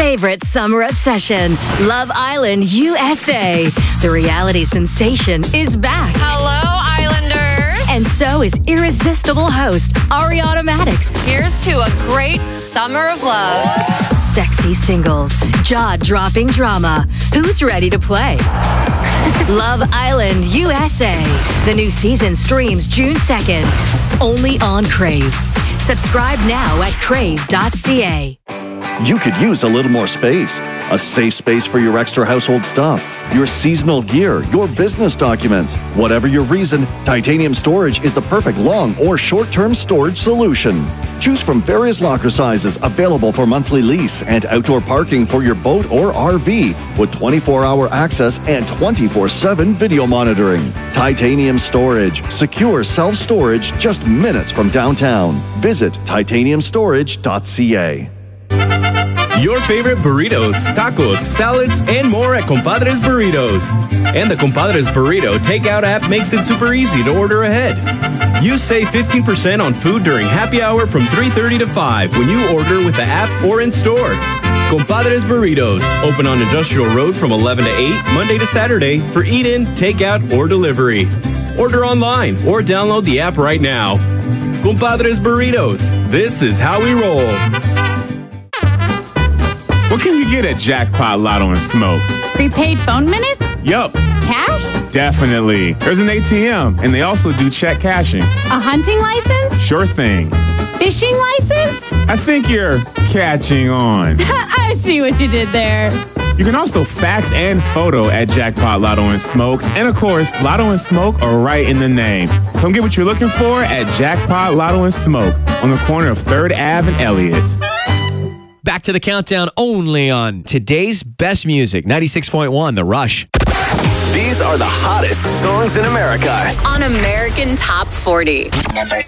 favorite summer obsession, Love Island USA. The reality sensation is back. Hello, Islanders. And so is irresistible host Ariana Madix. Here's to a great summer of love. Sexy singles, jaw-dropping drama. Who's ready to play? Love Island USA. The new season streams June 2nd. Only on Crave. Subscribe now at crave.ca. You could use a little more space. A safe space for your extra household stuff, your seasonal gear, your business documents. Whatever your reason, Titanium Storage is the perfect long or short-term storage solution. Choose from various locker sizes available for monthly lease and outdoor parking for your boat or RV with 24-hour access and 24/7 video monitoring. Titanium Storage. Secure self-storage just minutes from downtown. Visit titaniumstorage.ca. Your favorite burritos, tacos, salads, and more at Compadres Burritos. And the Compadres Burrito takeout app makes it super easy to order ahead. You save 15% on food during happy hour from 3:30 to 5 when you order with the app or in store. Compadres Burritos, open on Industrial Road from 11 to 8, Monday to Saturday for eat-in, takeout, or delivery. Order online or download the app right now. Compadres Burritos, this is how we roll. What can you get at Jackpot Lotto and Smoke? Prepaid phone minutes? Yup. Cash? Definitely. There's an ATM, and they also do check cashing. A hunting license? Sure thing. Fishing license? I think you're catching on. I see what you did there. You can also fax and photo at Jackpot Lotto and Smoke. And of course, Lotto and Smoke are right in the name. Come get what you're looking for at Jackpot Lotto and Smoke on the corner of 3rd Ave and Elliott. Back to the countdown only on today's best music, 96.1 The Rush. These are the hottest songs in America On American Top 40. Number